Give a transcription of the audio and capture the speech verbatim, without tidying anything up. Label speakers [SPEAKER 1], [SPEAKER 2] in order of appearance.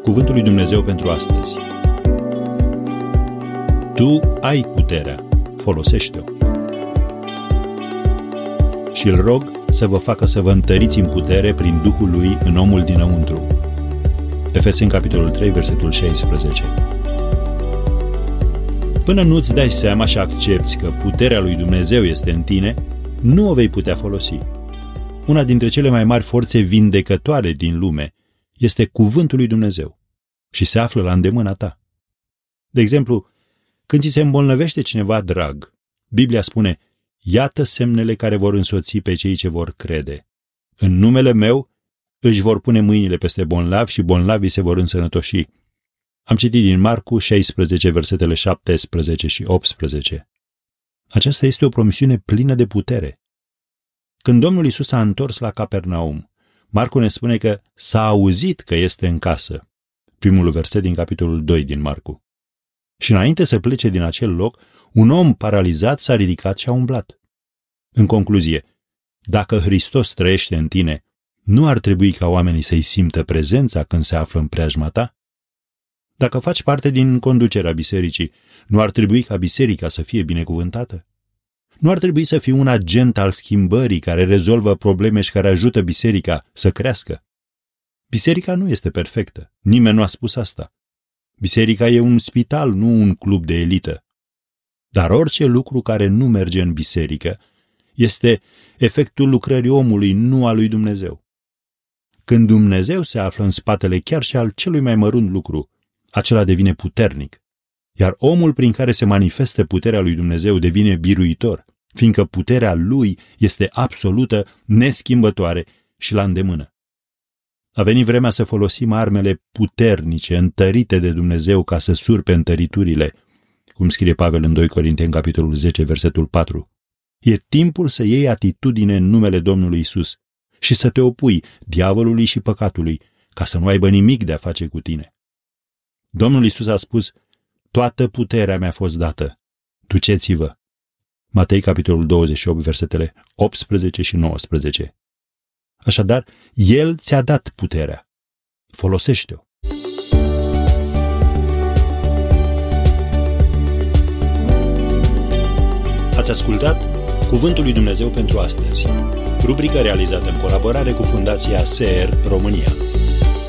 [SPEAKER 1] Cuvântul lui Dumnezeu pentru astăzi. Tu ai puterea, folosește-o. Și îl rog să vă facă să vă întăriți în putere prin Duhul lui în omul dinăuntru. Efeseni, capitolul trei, versetul șaisprezece. Până nu-ți dai seama și accepți că puterea lui Dumnezeu este în tine, nu o vei putea folosi. Una dintre cele mai mari forțe vindecătoare din lume este cuvântul lui Dumnezeu și se află la îndemâna ta. De exemplu, când ți se îmbolnăvește cineva drag, Biblia spune: iată semnele care vor însoți pe cei ce vor crede. În numele meu își vor pune mâinile peste bolnavi și bolnavii se vor însănătoși. Am citit din Marcu șaisprezece, versetele șaptesprezece și optsprezece. Aceasta este o promisiune plină de putere. Când Domnul Iisus s-a întors la Capernaum, Marcu ne spune că s-a auzit că este în casă. Primul verset din capitolul doi din Marcu. Și înainte să plece din acel loc, un om paralizat s-a ridicat și a umblat. În concluzie, dacă Hristos trăiește în tine, nu ar trebui ca oamenii să-i simtă prezența când se află în preajma ta? Dacă faci parte din conducerea bisericii, nu ar trebui ca biserica să fie binecuvântată? Nu ar trebui să fii un agent al schimbării care rezolvă probleme și care ajută biserica să crească? Biserica nu este perfectă. Nimeni nu a spus asta. Biserica e un spital, nu un club de elită. Dar orice lucru care nu merge în biserică este efectul lucrării omului, nu al lui Dumnezeu. Când Dumnezeu se află în spatele chiar și al celui mai mărunt lucru, acela devine puternic. Iar omul prin care se manifestă puterea lui Dumnezeu devine biruitor, fiindcă puterea lui este absolută, neschimbătoare și la îndemână. A venit vremea să folosim armele puternice, întărite de Dumnezeu ca să surpe întăriturile, cum scrie Pavel în doi Corinteni, capitolul zece, versetul patru. E timpul să iei atitudine în numele Domnului Iisus și să te opui diavolului și păcatului, ca să nu aibă nimic de a face cu tine. Domnul Iisus a spus: toată puterea mi-a fost dată, duceți-vă. Matei, capitolul douăzeci și opt, versetele optsprezece și nouăsprezece. Așadar, El ți-a dat puterea. Folosește-o. Ați ascultat Cuvântul lui Dumnezeu pentru astăzi, rubrică realizată în colaborare cu Fundația S E R România.